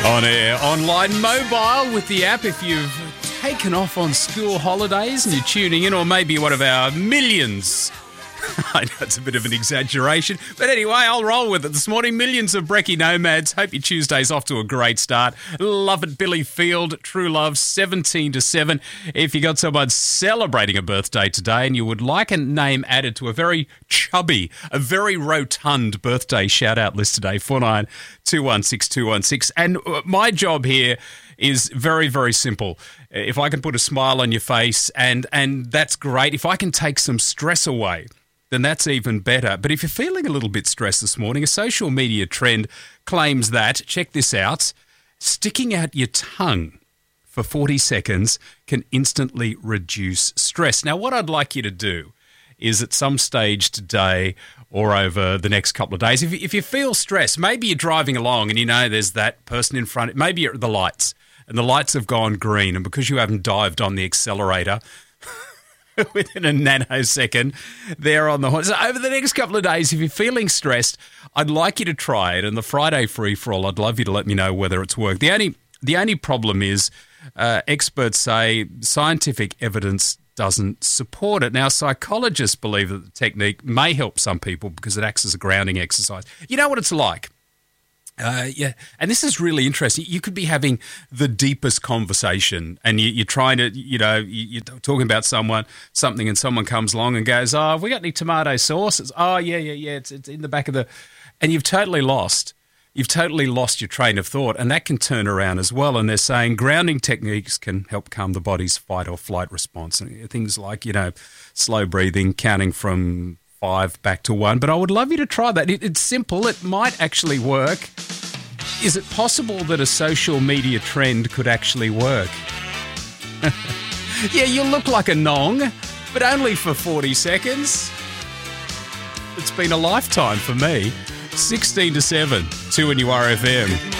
On air, online, mobile, with the app if you've taken off on school holidays and you're tuning in, or maybe one of our millions. I know it's a bit of an exaggeration, but anyway, I'll roll with it this morning. Millions of brekkie nomads. Hope your Tuesday's off to a great start. Love it, Billy Field, True Love, 17-7. If you got someone celebrating a birthday today and you would like a name added to a very chubby, a very rotund birthday shout-out list today, 49216216. And my job here is very, very simple. If I can put a smile on your face, and that's great. If I can take some stress away, then that's even better. But if you're feeling a little bit stressed this morning, a social media trend claims that, check this out, sticking out your tongue for 40 seconds can instantly reduce stress. Now, what I'd like you to do is at some stage today or over the next couple of days, if you feel stressed, maybe you're driving along and you know there's that person in front, maybe you're at the lights and the lights have gone green, and because you haven't dived on the accelerator within a nanosecond, they're on the horn. So over the next couple of days, if you're feeling stressed, I'd like you to try it. And the Friday free-for-all, I'd love you to let me know whether it's worked. The only problem is experts say scientific evidence doesn't support it. Now, psychologists believe that the technique may help some people because it acts as a grounding exercise. You know what it's like? Yeah, and this is really interesting. You could be having the deepest conversation and you're trying to, you're talking about something and someone comes along and goes, oh, have we got any tomato sauce? It's, oh, yeah, it's in the back of the... And you've totally lost your train of thought, and that can turn around as well. And they're saying grounding techniques can help calm the body's fight or flight response. And things like, slow breathing, counting from 5 back to 1, but I would love you to try that. It's simple. It might actually work. Is it possible that a social media trend could actually work? Yeah, you look like a nong, but only for 40 seconds. It's been a lifetime for me. 16-7, 2 and you RFM.